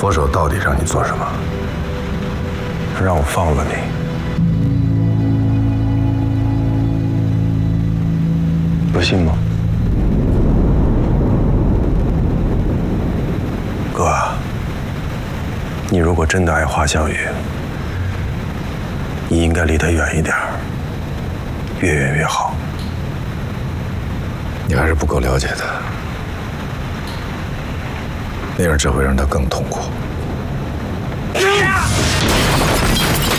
佛手到底让你做什么？让我放了你。不信吗？哥，你如果真的爱华小雨，你应该离他远一点，越远越好。 你还是不够了解他，那样只会让他更痛苦。